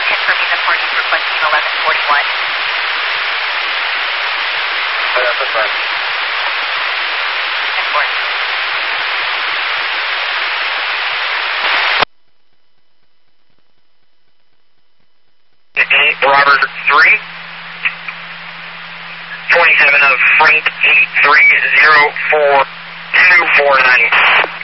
confirming the parties requesting 1141. That's fine. 10-4. Robert 3, 27 of Frank 83042490.